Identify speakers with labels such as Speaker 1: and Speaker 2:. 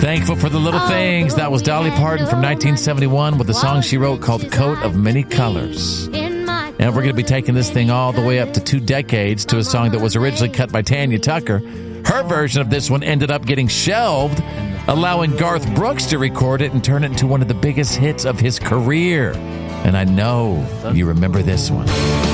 Speaker 1: Thankful for the little things. That was Dolly Parton from 1971 with a song she wrote called Coat of Many Colors. And we're going to be taking this thing all the way up to 2 decades to a song that was originally cut by Tanya Tucker. Her version of this one ended up getting shelved, allowing Garth Brooks to record it and turn it into one of the biggest hits of his career. And I know you remember this one.